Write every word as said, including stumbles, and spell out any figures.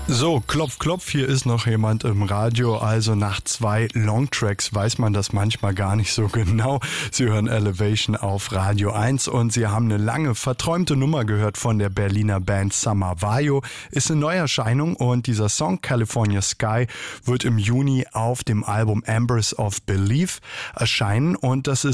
So, klopf, klopf, hier ist noch jemand im Radio. Also nach zwei Longtracks weiß man das manchmal gar nicht so genau. Sie hören Elevation auf Radio eins und Sie haben eine lange, verträumte Nummer gehört von der Berliner Band Summer Vajo. Ist eine Neuerscheinung und dieser Song California Sky wird im Juni auf dem Album Embers of Belief erscheinen und das ist